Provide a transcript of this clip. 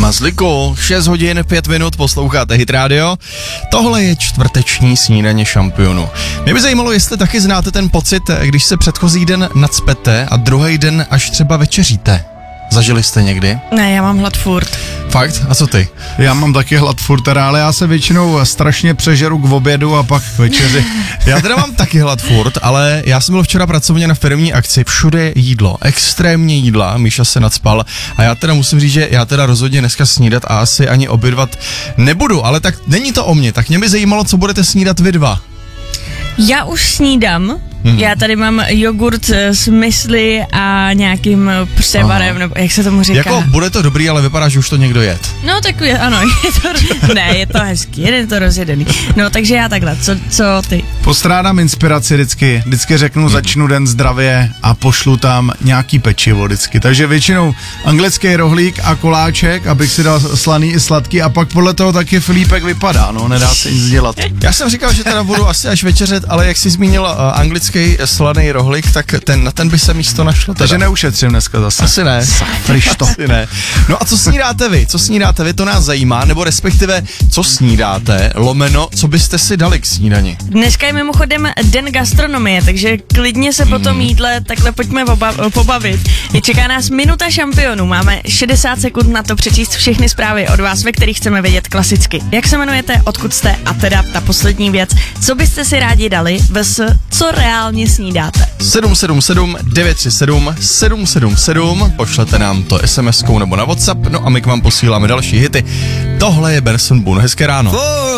Mazliku, 6 hodin 5 minut, posloucháte Hit Radio. Tohle je čtvrteční snídaně šampionů. Mě by zajímalo, jestli taky znáte ten pocit, když se předchozí den nacpete a druhý den až třeba večeříte. Zažili jste někdy? Ne, já mám hlad furt. Fakt? A co ty? Já mám taky hlad furt, ale já se většinou strašně přežeru k obědu a pak k večeři. Já teda mám taky hlad furt, ale já jsem byl včera pracovně na firmní akci, všude jídlo, extrémně jídla, Míša se nacpal a já teda musím říct, že já teda rozhodně dneska snídat a asi ani obědvat nebudu, ale tak není to o mě, tak mě by zajímalo, co budete snídat vy dva. Já už snídám. Já tady mám jogurt s mysli a nějakým převarem, nebo jak se tomu říká. Jako bude to dobrý, ale vypadá, že už to někdo jet. No tak ano, je to hezký, je to rozjedený. No takže já takhle, co ty? Postrádám inspiraci vždycky řeknu, začnu den zdravě a pošlu tam nějaký pečivo vždycky. Takže většinou anglický rohlík a koláček, abych si dal slaný i sladký a pak podle toho taky Filipek vypadá, no nedá se nic dělat. Já jsem říkal, že teda budu asi až večeřet, ale jak jsi zmínil anglický slaný rohlík, tak na ten by se místo našlo. Teda. Takže neušetřím dneska zase. Asi ne. Asi ne. No a co snídáte vy? Co snídáte vy? To nás zajímá, nebo respektive, co snídáte, lomeno, co byste si dali k snídani? Dneska je mimochodem den gastronomie, takže klidně se po tom jídle takhle pojďme pobavit. Čeká nás minuta šampionů, máme 60 sekund na to přečíst všechny zprávy od vás, ve kterých chceme vědět klasicky. Jak se jmenujete, odkud jste a teda ta poslední věc, co byste si rádi dali, co reálně snídáte. 777 937 777, pošlete nám to SMS-kou nebo na WhatsApp, no a my k vám posíláme další hity. Tohle je Benson Boone, hezké ráno.